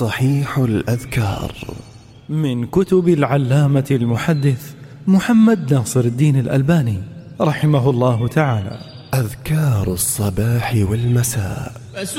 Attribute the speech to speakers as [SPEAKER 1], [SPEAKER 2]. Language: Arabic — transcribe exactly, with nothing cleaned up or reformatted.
[SPEAKER 1] صحيح الأذكار
[SPEAKER 2] من كتب العلامة المحدث محمد ناصر الدين الألباني رحمه الله تعالى.
[SPEAKER 1] أذكار الصباح والمساء.